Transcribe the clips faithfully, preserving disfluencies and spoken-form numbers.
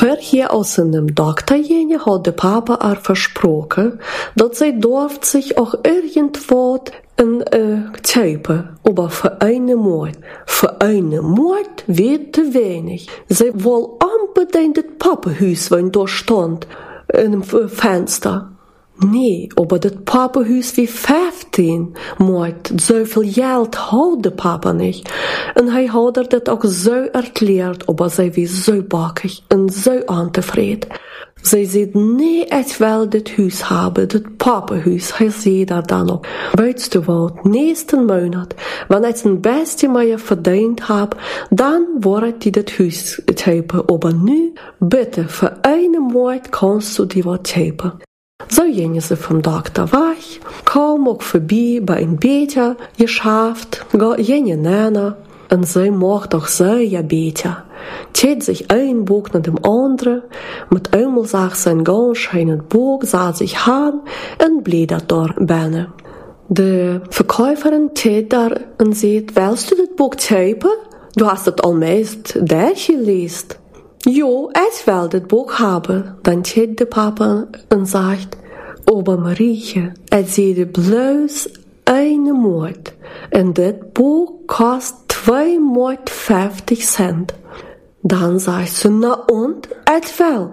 Vorher aus einem Doktorjene hat der Papa er versprochen, dass sie durft sich auch irgendwo een uh, type, aber für eine Mord. Für eine Mord wird te wenig. Sie wohl unbedingt das Pappenhuis, wenn da stand, in dem Fenster. Nee, aber das Pappenhuis wie fünfzehn Mord, so viel Geld hat der Papa nicht. Und er hat er das auch so erklärt, aber sie wie so backig und so unzufrieden. Sie sieht nie, als will das Haus haben, das Pappenhuis, er sieht er dann noch. Weißt du was, nächsten Monat, wenn ich ein bisschen mehr verdient habe, dann wird die das Haus typen, aber nu, bitte, für einen Monat kannst du die was typen. So gingen sie vom Doktor weg, kaum auch vorbei bei einem Beter geschafft, gingen näher, und sie macht auch sehr Beter. Tät sich ein Buch nach dem anderen, mit einmal sagt sein ganz schönes Buch, sah sich an und blättert dort binnen. Die Verkäuferin tät da und sagt, willst du das Buch typen? Du hast das allmeist durchgelesen. Jo, ich will das Buch haben. Dann tät der Papa und sagt, aber Marietje, ich sehe bloß eine Mord. Und das Buch kostet zweihundertfünfzig Cent. Dann sagt sie, na und, ich will.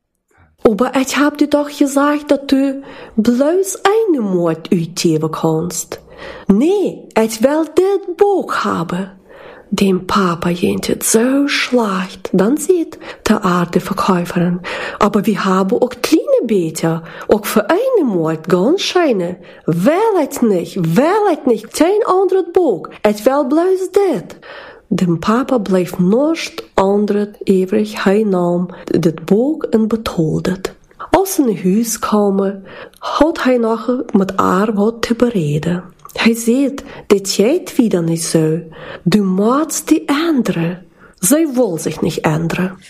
Aber ich hab dir doch gesagt, dass du bloß eine Mord ausgeben kannst. Nee, ich will das Buch haben. Dem Papa geht es so schlecht. Dann sieht der alte Verkäuferin, aber wir haben auch kleine Beter, auch für eine Mord ganz schöne. Will ich nicht, will ich nicht, kein anderes Buch. Ich will bloß das. Dem Papa bleef nichts anderes übrig, hij nam het boek en betaalde het. Als ze naar huis kwamen, had hij nog met haar wat te bereden. Hij zei, dit gaat wieder nicht so. Du musst die ändern. Sie will sich nicht ändern.